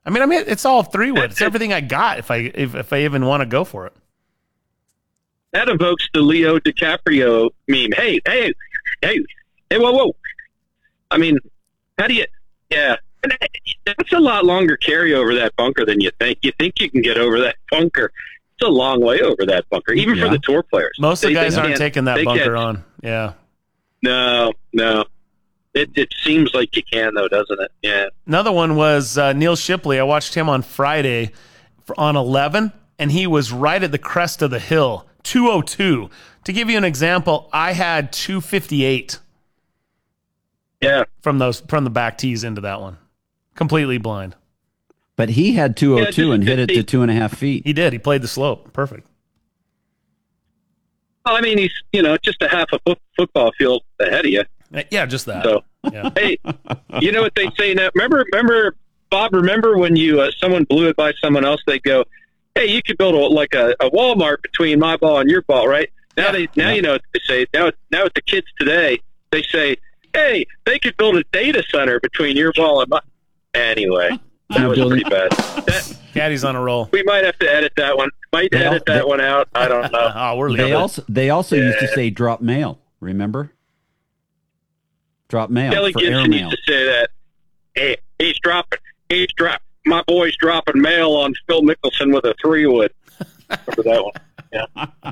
I mean, it's all 3-wood. It's everything I got if I even want to go for it. That evokes the Leo DiCaprio meme. Hey, whoa. I mean, how do you, yeah. And that's a lot longer carry over that bunker than you think. You think you can get over that bunker. It's a long way over that bunker, even for the tour players. Most of the guys aren't taking that bunker on. Yeah. No. It seems like you can, though, doesn't it? Yeah. Another one was Neil Shipley. I watched him on Friday on 11, and he was right at the crest of the hill, 202. To give you an example, I had 258. Yeah. From the back tees into that one. Completely blind. But he had 202 and hit it to 2.5 feet. He did. He played the slope. Perfect. Well, I mean, he's, just a half a football field ahead of you. Yeah, just that. So, yeah. Hey, you know what they say now? Remember, Bob, when you someone blew it by someone else, they go, hey, you could build a Walmart between my ball and your ball, right? Now you know what they say. Now with the kids today, they say, hey, they could build a data center between your ball and my. Anyway, that was pretty bad. Caddy's on a roll. We might have to edit that one. Edit that one out. I don't know. Oh, we're leaving. They also used to say drop mail. Remember? Drop mail. Kelly for Gibson air mail. used to say that. Hey, he's dropping. My boy's dropping mail on Phil Mickelson with a 3-wood. Remember that one? Yeah.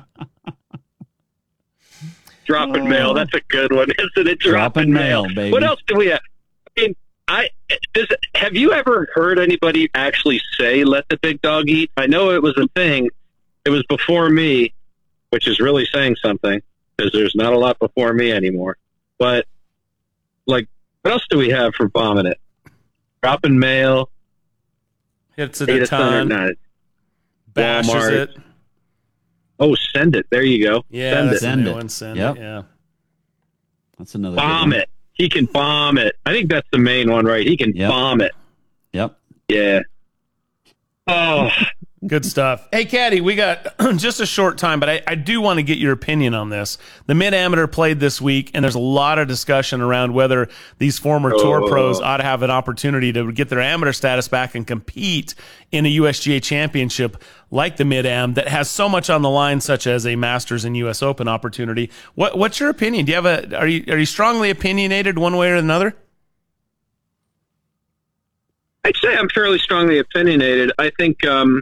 Dropping mail. That's a good one, isn't it? Dropping mail, baby. What else do we have? I mean, have you ever heard anybody actually say, let the big dog eat? I know it was a thing. It was before me, which is really saying something because there's not a lot before me anymore. But, what else do we have for bombing it? Dropping mail. Hits it a ton. Bashes Walmart. it. Oh, send it. There you go. Yeah, send that's it. a new one. Send it, yeah. That's another bomb it. He can bomb it. I think that's the main one, right? He can bomb it. Yep. Yeah. Oh. Good stuff. Hey, Caddy, we got just a short time, but I do want to get your opinion on this. The Mid-Amateur played this week, and there's a lot of discussion around whether these former tour pros ought to have an opportunity to get their amateur status back and compete in a USGA championship like the Mid-Am that has so much on the line, such as a Masters and US Open opportunity. What's your opinion? Do you have are you strongly opinionated one way or another? I'd say I'm fairly strongly opinionated. I think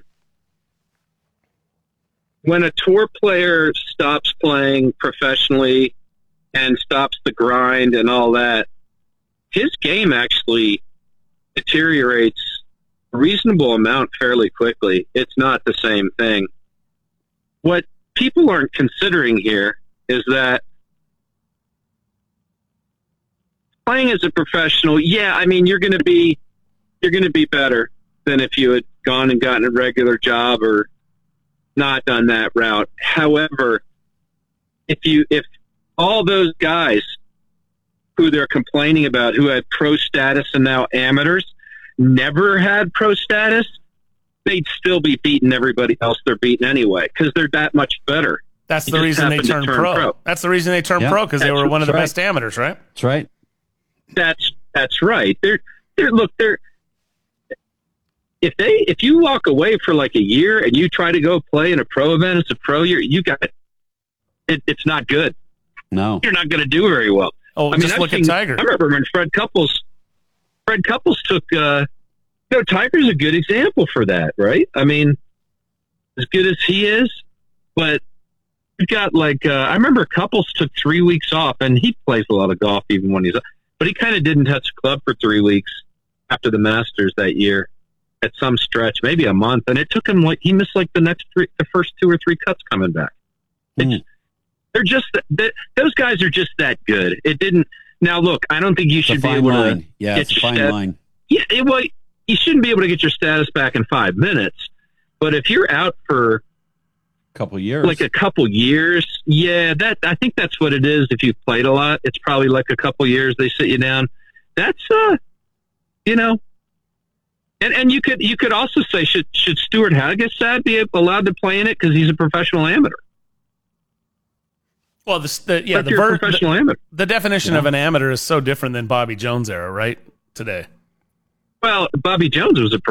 when a tour player stops playing professionally and stops the grind and all that, his game actually deteriorates a reasonable amount fairly quickly. It's not the same thing. What people aren't considering here is that playing as a professional, I mean, you're going to be better than if you had gone and gotten a regular job or not done that route. However, if all those guys who they're complaining about who had pro status and now amateurs never had pro status, they'd still be beating everybody else they're beating anyway because they're that much better. That's the reason they turned pro. That's the reason they turned pro, because they were one of the best amateurs, right? That's right. That's right. If you walk away for like a year and you try to go play in a pro event as a pro, you got it. It's not good. No, you're not going to do very well. Oh, I mean, just look at Tiger. I remember when Fred Couples took. Tiger's a good example for that, right? I mean, as good as he is, but you've got I remember Couples took 3 weeks off, and he plays a lot of golf even when he's up, but he kind of didn't touch a club for 3 weeks after the Masters that year. At some stretch, maybe a month, and it took him he missed the first 2 or 3 cuts coming back. They're just those guys are just that good. It didn't. Now look, I don't think you should be able to. Yeah, it's a fine line. Yeah, you shouldn't be able to get your status back in 5 minutes. But if you're out for a couple years, I think that's what it is. If you've played a lot, it's probably like a couple years. They sit you down. That's And you could also say, should Stuart Hagestad be allowed to play in it because he's a professional amateur? Well, professional amateur. The definition of an amateur is so different than Bobby Jones era, right? Today. Well, Bobby Jones was a